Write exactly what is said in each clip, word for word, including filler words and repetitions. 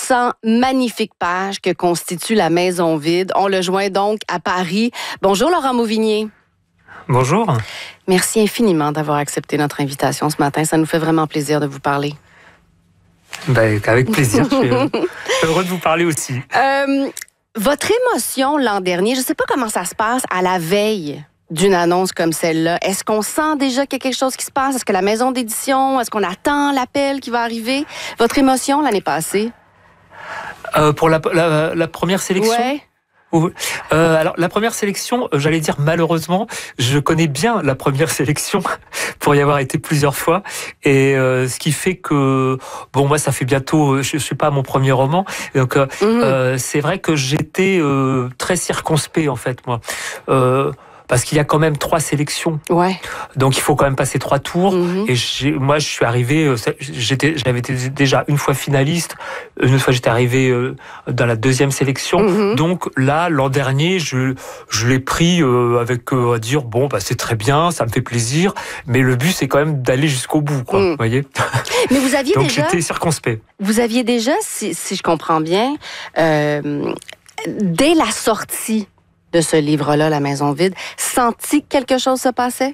cents magnifiques pages que constitue La Maison vide. On le joint donc à Paris. Bonjour Laurent Mauvignier. Bonjour. Merci infiniment d'avoir accepté notre invitation ce matin. Ça nous fait vraiment plaisir de vous parler. Ben, avec plaisir. Je suis heureux de vous parler aussi. Euh, votre émotion l'an dernier, je ne sais pas comment ça se passe à la veille d'une annonce comme celle-là. Est-ce qu'on sent déjà qu'il y a quelque chose qui se passe? Est-ce que la maison d'édition, est-ce qu'on attend l'appel qui va arriver? Votre émotion l'année passée? Euh, pour la, la, la première sélection? Ouais. Euh, alors la première sélection, j'allais dire malheureusement, je connais bien la première sélection pour y avoir été plusieurs fois, et euh, ce qui fait que bon, moi ça fait bientôt, je, je suis pas à mon premier roman, donc euh, mmh. euh, c'est vrai que j'étais euh, très circonspect en fait moi. Euh, Parce qu'il y a quand même trois sélections, ouais. Donc il faut quand même passer trois tours. Mmh. Et j'ai, moi, je suis arrivé, j'étais, j'avais été déjà une fois finaliste, une fois j'étais arrivé dans la deuxième sélection. Mmh. Donc là, l'an dernier, je, je l'ai pris avec euh, à dire bon, bah c'est très bien, ça me fait plaisir, mais le but c'est quand même d'aller jusqu'au bout, quoi. Mmh. Vous voyez. Mais vous aviez Donc déjà. j'étais circonspect. Vous aviez déjà, si, si je comprends bien, euh, dès la sortie de ce livre-là, La Maison vide, senti que quelque chose se passait?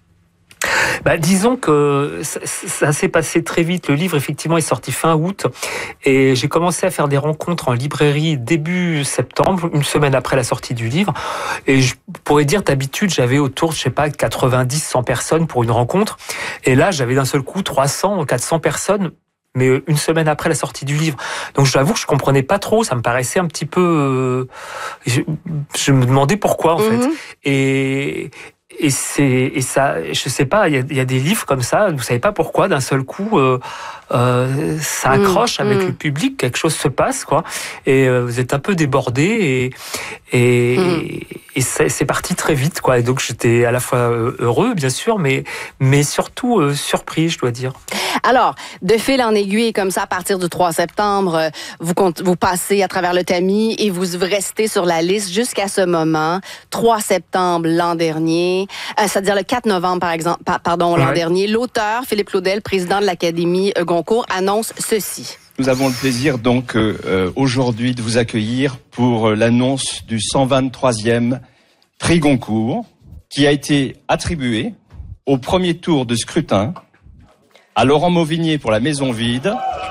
Bah, disons que ça, ça s'est passé très vite. Le livre, effectivement, est sorti fin août et j'ai commencé à faire des rencontres en librairie début septembre, une semaine après la sortie du livre. Et je pourrais dire, d'habitude, j'avais autour, je sais pas, quatre-vingt-dix, cent personnes pour une rencontre. Et là, j'avais d'un seul coup trois cents, quatre cents personnes, mais une semaine après la sortie du livre. Donc je l'avoue que je comprenais pas trop, ça me paraissait un petit peu... Euh, je, je me demandais pourquoi, en mmh. fait. Et... Et c'est et ça, je sais pas, il y a, y a des livres comme ça, vous savez pas pourquoi d'un seul coup euh, euh, ça accroche mmh, avec mmh. le public, quelque chose se passe quoi, et euh, vous êtes un peu débordé et et, mmh. et c'est, c'est parti très vite quoi. Et donc j'étais à la fois heureux bien sûr, mais mais surtout euh, surpris, je dois dire. Alors, de fil en aiguille comme ça, à partir du trois septembre, vous vous passez à travers le tamis et vous restez sur la liste jusqu'à ce moment, trois septembre l'an dernier. Euh, c'est-à-dire le quatre novembre, par exemple, pardon, l'an ouais. dernier, l'auteur, Philippe Claudel, président de l'Académie Goncourt, annonce ceci. Nous avons le plaisir donc euh, aujourd'hui de vous accueillir pour l'annonce du cent vingt-troisième prix Goncourt qui a été attribué au premier tour de scrutin à Laurent Mauvignier pour La Maison vide.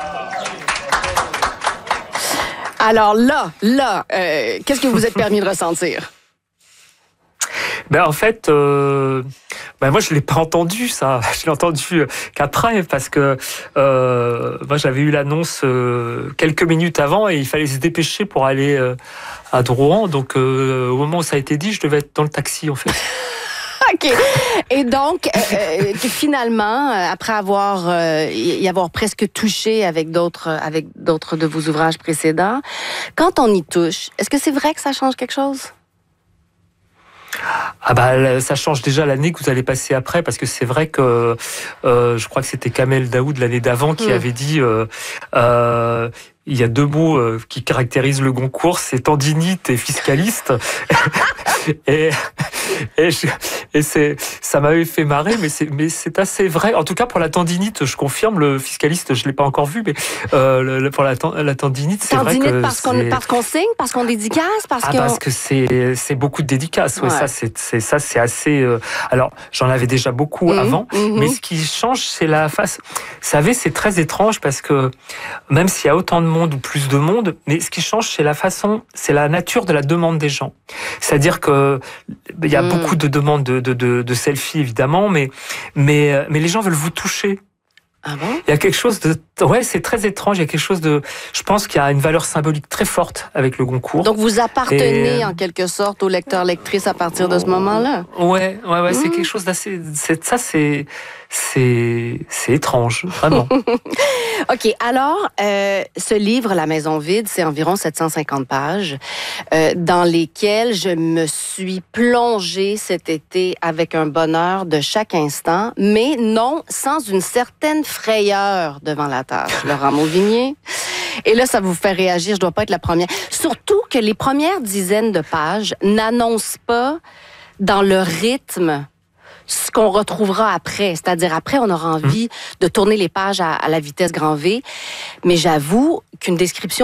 Alors là, là, euh, qu'est-ce que vous êtes permis de ressentir? Ben en fait, euh, ben moi je l'ai pas entendu ça. Je l'ai entendu qu'après parce que euh, moi j'avais eu l'annonce euh, quelques minutes avant et il fallait se dépêcher pour aller euh, à Drouan. Donc euh, au moment où ça a été dit, je devais être dans le taxi en fait. OK. Et donc, euh, finalement, après avoir euh, y avoir presque touché avec d'autres avec d'autres de vos ouvrages précédents, quand on y touche, est-ce que c'est vrai que ça change quelque chose? Ah bah ça change déjà l'année que vous allez passer après parce que c'est vrai que euh, je crois que c'était Kamel Daoud l'année d'avant qui mmh. avait dit euh, euh, il y a deux mots euh, qui caractérisent le Goncourt, c'est tendinite et fiscaliste. et et, je, et c'est ça m'avait fait marrer, mais c'est mais c'est assez vrai. En tout cas pour la tendinite, je confirme. Le fiscaliste, je l'ai pas encore vu, mais euh, le, pour la, la tendinite, c'est tendinite vrai que parce c'est... qu'on parce qu'on signe, parce qu'on dédicace, parce ah, que parce que c'est c'est beaucoup de dédicaces. Ouais, ouais. ça c'est c'est ça c'est assez. Euh... Alors j'en avais déjà beaucoup mmh, avant, mmh. mais ce qui change, c'est la face. Vous savez, c'est très étrange parce que même s'il y a autant de monde ou plus de monde, mais ce qui change, c'est la façon, c'est la nature de la demande des gens. C'est-à-dire que il y a mmh. beaucoup de demandes de, de, de, de selfies évidemment, mais mais mais les gens veulent vous toucher. Ah bon? Il y a quelque chose de... Ouais, c'est très étrange. Il y a quelque chose de... Je pense qu'il y a une valeur symbolique très forte avec le Goncourt. Donc, vous appartenez, Et... en quelque sorte, aux lecteurs-lectrices à partir de ce moment-là? Ouais, ouais, ouais. Mmh. C'est quelque chose d'assez... C'est... Ça, c'est... C'est... C'est étrange, vraiment. OK. Alors, euh, ce livre, La Maison vide, c'est environ sept cent cinquante pages euh, dans lesquelles je me suis plongée cet été avec un bonheur de chaque instant, mais non sans une certaine frayeur devant la tâche. Laurent Mauvignier. Et là, ça vous fait réagir. Je dois pas être la première. Surtout que les premières dizaines de pages n'annoncent pas dans le rythme ce qu'on retrouvera après. C'est-à-dire, après, on aura envie mmh. de tourner les pages à, à la vitesse grand V. Mais j'avoue qu'une description